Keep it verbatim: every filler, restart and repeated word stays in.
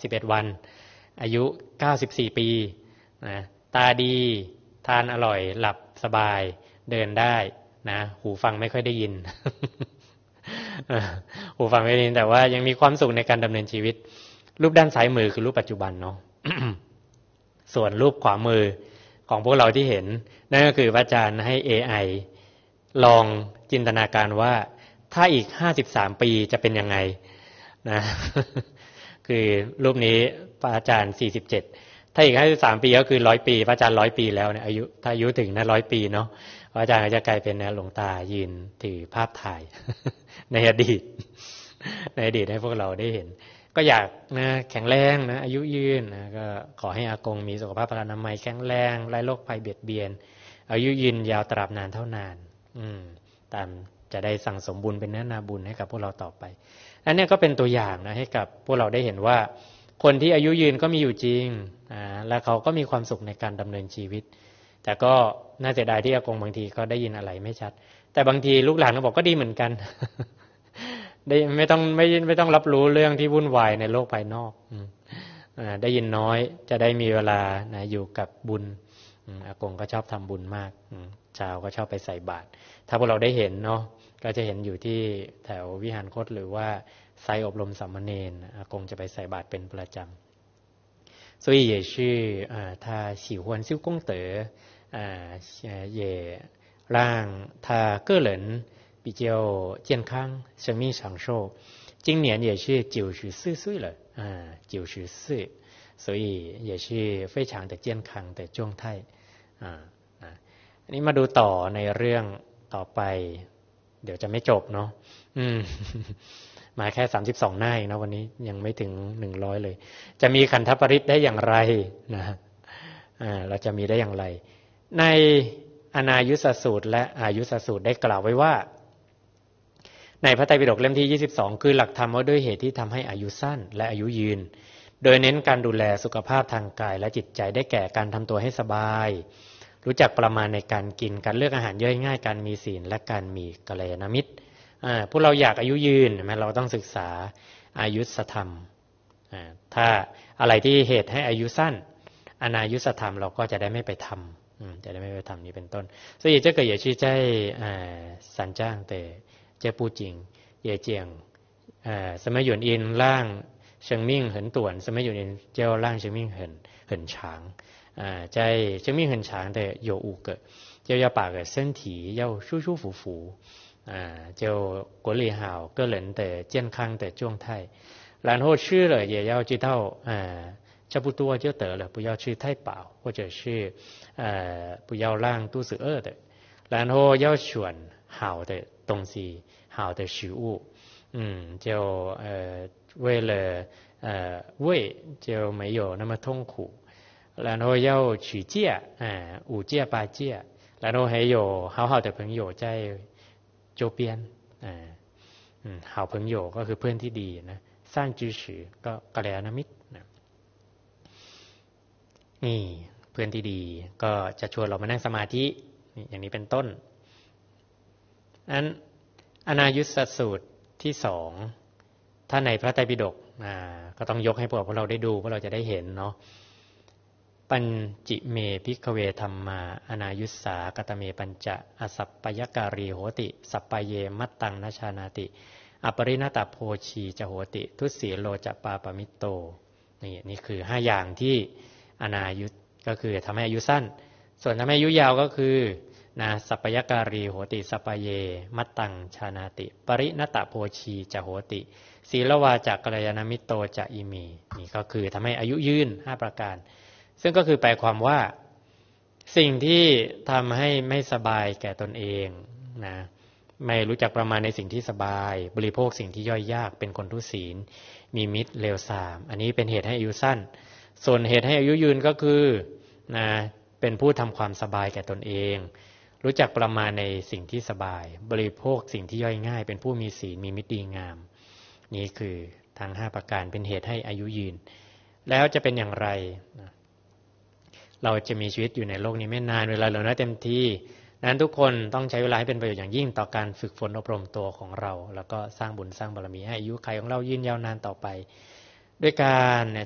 สิบเอ็ดวันอายุเก้าสิบสี่ปีนะตาดีทานอร่อยหลับสบายเดินได้นะหูฟังไม่ค่อยได้ยิน หูฟังไม่ได้ยินแต่ว่ายังมีความสุขในการดำเนินชีวิตรูปด้านซ้ายมือคือรูปปัจจุบันเนาะ ส่วนรูปขวามือของพวกเราที่เห็นนั่นก็คือพระอาจารย์ให้ เอ ไอ ลองจินตนาการว่าถ้าอีกห้าสิบสามปีจะเป็นยังไงนะ คือรูปนี้พระอาจารย์สี่สิบเจ็ดถ้าอีกห้าสิบสามปีก็คือร้อยปีพระอาจารย์ร้อยปีแล้วเนี่ยอายุถ้าอายุถึงนะร้อยปีเนาะพระอาจารย์ก็จะกลายเป็นหลวงตายืนถือภาพถ่าย ในอดีตในอดีตให้พวกเราได้เห็นก็อยากนะแข็งแรงนะอายุยืนนะก็ขอให้อากงมีสุขภาพพลานามัยแข็งแรงไร้โรคภัยเบียดเบียนอายุยืนยาวตราบนานเท่านานอืมตามจะได้สั่งสมบุญเป็นเนื้อนาบุญให้กับพวกเราต่อไปอันนี้ก็เป็นตัวอย่างนะให้กับพวกเราได้เห็นว่าคนที่อายุยืนก็มีอยู่จริงอ่าและเขาก็มีความสุขในการดำเนินชีวิตแต่ก็น่าเสียดายที่อากงบางทีก็ได้ยินอะไรไม่ชัดแต่บางทีลูกหลานก็บอกก็ดีเหมือนกัน ได้ไม่ต้องไม่ไม่ต้องรับรู้เรื่องที่วุ่นวายในโลกภายนอกได้ยินน้อยจะได้มีเวลานะอยู่กับบุญอากงก็ชอบทำบุญมากชาวก็ชอบไปใส่บาตรถ้าพวกเราได้เห็นเนาะก็จะเห็นอยู่ที่แถววิหารคตหรือว่าไซอบรมสามเณรอากงจะไปใส่บาตรเป็นประจำ所以也是啊他喜欢修功德啊也让他个人比较健康生命长寿今年也是九十四岁了啊九十四所以也是非常的健康的状态อ่าอันนี้มาดูต่อในเรื่องต่อไปเดี๋ยวจะไม่จบเนาะอืม มาแค่สามสิบสองหน้าเองนะวันนี้ยังไม่ถึงหนึ่งร้อยเลยจะมีขันธปริตได้อย่างไรนะอ่าเราจะมีได้อย่างไรในอนายุสสูตรและอายุสสูตรได้กล่าวไว้ว่าในพระไตรปิฎกเล่มที่ยี่สิบสองคือหลักธรรมว่าด้วยเหตุที่ทำให้อายุสั้นและอายุยืนโดยเน้นการดูแลสุขภาพทางกายและจิตใจได้แก่การทำตัวให้สบายรู้จักประมาณในการกินการเลือกอาหารย่อยง่ายการมีศีลและการมีกัลยาณมิตรพวกเราอยากอายุยืนนะเราต้องศึกษาอายุสธรรมถ้าอะไรที่เหตุให้อายุสั้นอนายุสธรรมเราก็จะได้ไม่ไปทำจะได้ไม่ไปทำนี้เป็นต้น所以这个也是在三章的这部经也讲什么原因让生命很短什么原因就让生命很很长在生命很长的有五个就要把个身体要舒舒服服啊就管理好个人的健康的状态然后吃了也要知道啊差不多就得了不要吃太饱或者是呃不要让肚子饿的然后要选好的东西好的食物嗯就呃为了呃胃就没有那么痛苦然后要取戒啊五戒八戒然后还有好好的朋友在周边อ่าอืม好朋友ก็คือเพื่อนที่ดีนะสร้างจื้อฉือก็กัลยาณมิตรนะนี่เพื่อนที่ดีก็จะชวนเรามานั่งสมาธิอย่างนี้เป็นต้นอันอนายุสสูตรที่สองถ้าในพระไตรปิฎกอ่าก็ต้องยกให้พวกเราได้ดูเพราะเราจะได้เห็นเนาะปัญจิเมภิกขเวธัมมาอนายุสสากตเมปัญจะอสัปปยการีโหติสัปปเยมัตตังนชานาติอปริณตโพชีจโหติทุสีโลจะปาปมิตโตนี่นี่คือห้าอย่างที่อนายุสก็คือทำให้อายุสั้นส่วนทำให้อายุยาวก็คือนะสัปปยการีโหติสัปปเยมัตตังชานาติปริณตโพชีจโหติศีลวาจกัลยาณมิตโตจะอิมีนี่ก็คือทำให้อายุยืนห้าประการซึ่งก็คือแปลความว่าสิ่งที่ทำให้ไม่สบายแก่ตนเองนะไม่รู้จักประมาณในสิ่งที่สบายบริโภคสิ่งที่ย่อยยากเป็นคนทุศีลมีมิตรเลวทรามอันนี้เป็นเหตุให้อายุสั้นส่วนเหตุให้อายุยืนก็คือนะเป็นผู้ทำความสบายแก่ตนเองรู้จักประมาณในสิ่งที่สบายบริโภคสิ่งที่ย่อยง่ายเป็นผู้มีศีลมีมิตรดีงามนี่คือทั้งห้าประการเป็นเหตุให้อายุยืนแล้วจะเป็นอย่างไรนะเราจะมีชีวิตอยู่ในโลกนี้ไม่นานเวลาเหลือน้อยเต็มที่นั้นทุกคนต้องใช้เวลาให้เป็นประโยชน์อย่างยิ่งต่อการฝึกฝนอบรมตัวของเราแล้วก็สร้างบุญสร้างบารมีให้อายุขัยของเรายืนยาวนานต่อไปด้วยการ